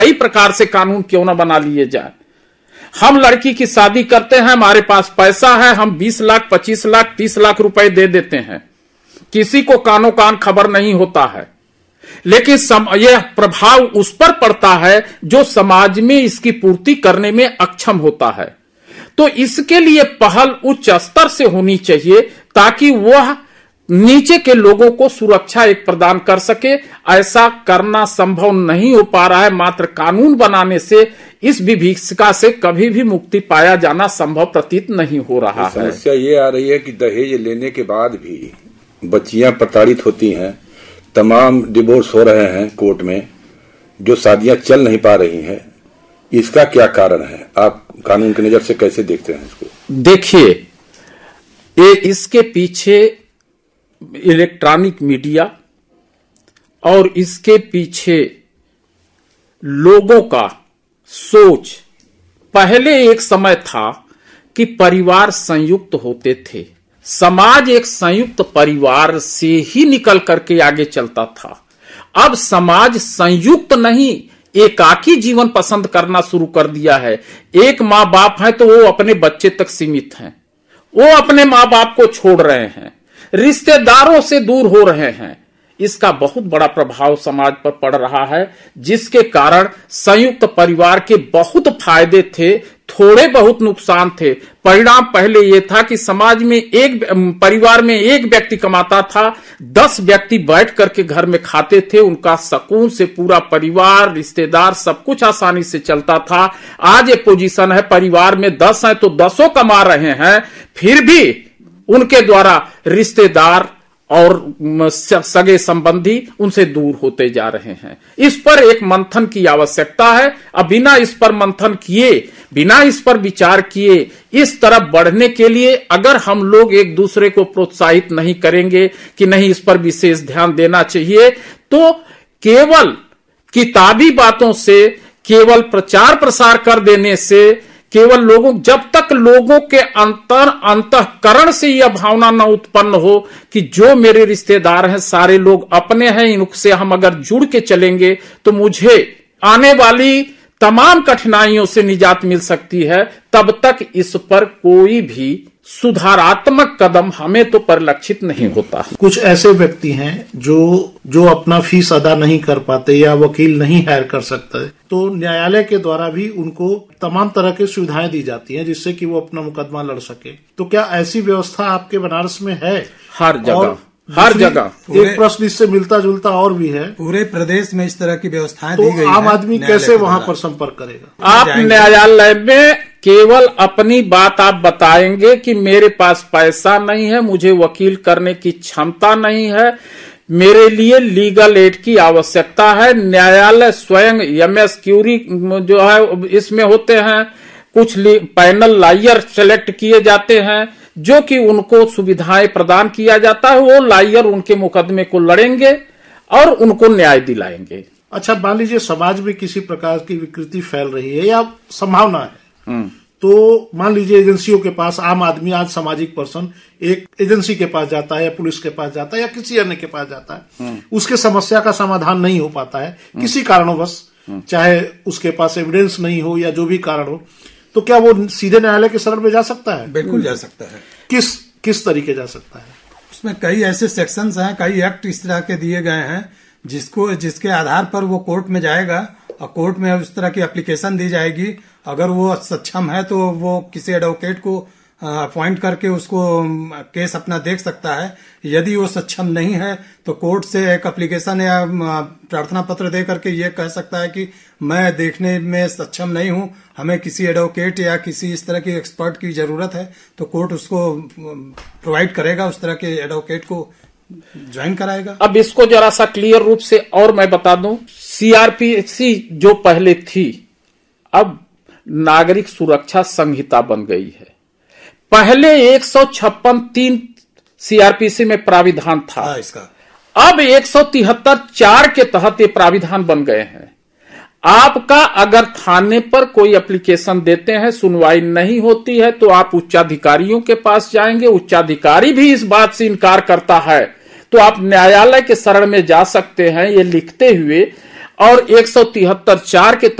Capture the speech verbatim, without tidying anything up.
कई प्रकार से कानून क्यों ना बना लिए जाए। हम लड़की की शादी करते हैं, हमारे पास पैसा है, हम बीस लाख पच्चीस लाख तीस लाख रुपए दे देते हैं, किसी को कानो कान खबर नहीं होता है, लेकिन सम, यह प्रभाव उस पर पड़ता है जो समाज में इसकी पूर्ति करने में अक्षम होता है। तो इसके लिए पहल उच्च स्तर से होनी चाहिए ताकि वह नीचे के लोगों को सुरक्षा एक प्रदान कर सके। ऐसा करना संभव नहीं हो पा रहा है। मात्र कानून बनाने से इस विभीषिका से कभी भी मुक्ति पाया जाना संभव प्रतीत नहीं हो रहा है। समस्या ये आ रही है कि दहेज लेने के बाद भी बच्चियां प्रताड़ित होती हैं, तमाम डिवोर्स हो रहे हैं कोर्ट में, जो शादियां चल नहीं पा रही हैं। इसका क्या कारण है? आप कानून की नजर से कैसे देखते हैं इसको? देखिए, ये इसके पीछे इलेक्ट्रॉनिक मीडिया और इसके पीछे लोगों का सोच। पहले एक समय था कि परिवार संयुक्त होते थे, समाज एक संयुक्त परिवार से ही निकल करके आगे चलता था। अब समाज संयुक्त नहीं, एकाकी जीवन पसंद करना शुरू कर दिया है। एक माँ बाप है तो वो अपने बच्चे तक सीमित हैं, वो अपने माँ बाप को छोड़ रहे हैं, रिश्तेदारों से दूर हो रहे हैं। इसका बहुत बड़ा प्रभाव समाज पर पड़ रहा है, जिसके कारण संयुक्त परिवार के बहुत फायदे थे, थोड़े बहुत नुकसान थे। परिणाम पहले यह था कि समाज में एक परिवार में एक व्यक्ति कमाता था, दस व्यक्ति बैठ करके घर में खाते थे, उनका सुकून से पूरा परिवार, रिश्तेदार सब कुछ आसानी से चलता था। आज ये पोजीशन है, परिवार में दस हैं तो दसों कमा रहे हैं, फिर भी उनके द्वारा रिश्तेदार और सगे संबंधी उनसे दूर होते जा रहे हैं। इस पर एक मंथन की आवश्यकता है। अब बिना इस पर मंथन किए, बिना इस पर विचार किए, इस तरफ बढ़ने के लिए अगर हम लोग एक दूसरे को प्रोत्साहित नहीं करेंगे कि नहीं इस पर विशेष ध्यान देना चाहिए, तो केवल किताबी बातों से, केवल प्रचार प्रसार कर देने से, केवल लोगों जब तक लोगों के अंतर अंतःकरण से यह भावना न उत्पन्न हो कि जो मेरे रिश्तेदार हैं सारे लोग अपने हैं, इनसे हम अगर जुड़ के चलेंगे तो मुझे आने वाली तमाम कठिनाइयों से निजात मिल सकती है, तब तक इस पर कोई भी सुधारात्मक कदम हमें तो परिलक्षित नहीं होता। कुछ ऐसे व्यक्ति हैं जो जो अपना फीस अदा नहीं कर पाते या वकील नहीं हायर कर सकते, तो न्यायालय के द्वारा भी उनको तमाम तरह की सुविधाएं दी जाती हैं जिससे कि वो अपना मुकदमा लड़ सके। तो क्या ऐसी व्यवस्था आपके बनारस में है? हर जगह, हर जगह। एक प्रश्न इससे मिलता जुलता और भी है, पूरे प्रदेश में इस तरह की व्यवस्थाएं तो दी गई आम आदमी कैसे वहां पर संपर्क करेगा? आप न्यायालय में केवल अपनी बात आप बताएंगे कि मेरे पास पैसा नहीं है, मुझे वकील करने की क्षमता नहीं है, मेरे लिए लीगल एड की आवश्यकता है। न्यायालय स्वयं एम एस क्यूरी जो है इसमें होते हैं, कुछ पैनल लायर सेलेक्ट किए जाते हैं जो कि उनको सुविधाएं प्रदान किया जाता है। वो लायर उनके मुकदमे को लड़ेंगे और उनको न्याय दिलाएंगे। अच्छा, मान लीजिए समाज में किसी प्रकार की विकृति फैल रही है या संभावना है, तो मान लीजिए एजेंसियों के पास आम आदमी, आज सामाजिक पर्सन एक एजेंसी के पास जाता है या पुलिस के पास जाता है या किसी अन्य के पास जाता है, उसके समस्या का समाधान नहीं हो पाता है किसी कारणवश, चाहे उसके पास एविडेंस नहीं हो या जो भी कारण हो, तो क्या वो सीधे न्यायालय के शरण में जा सकता है? बिल्कुल जा सकता है। किस किस तरीके जा सकता है? उसमें कई ऐसे सेक्शंस हैं, कई एक्ट इस तरह के दिए गए हैं जिसको जिसके आधार पर वो कोर्ट में जाएगा और कोर्ट में उस तरह की एप्लीकेशन दी जाएगी। अगर वो सक्षम है तो वो किसी एडवोकेट को अपॉइंट करके उसको केस अपना देख सकता है। यदि वो सक्षम नहीं है तो कोर्ट से एक एप्लीकेशन या प्रार्थना पत्र दे करके ये कह सकता है कि मैं देखने में सक्षम नहीं हूं, हमें किसी एडवोकेट या किसी इस तरह की एक्सपर्ट की जरूरत है, तो कोर्ट उसको प्रोवाइड करेगा, उस तरह के एडवोकेट को ज्वाइन कराएगा। अब इसको जरा सा क्लियर रूप से और मैं बता दूं, सीआरपीसी जो पहले थी अब नागरिक सुरक्षा संहिता बन गई है। पहले एक सौ छप्पन तीन सीआरपीसी में प्राविधान था, हाँ, इसका अब एक सौ तिहत्तर चार के तहत ये प्राविधान बन गए हैं। आपका अगर थाने पर कोई एप्लीकेशन देते हैं, सुनवाई नहीं होती है, तो आप उच्चाधिकारियों के पास जाएंगे, उच्चाधिकारी भी इस बात से इनकार करता है तो आप न्यायालय के शरण में जा सकते हैं ये लिखते हुए, और एक सौ तिहत्तर चार के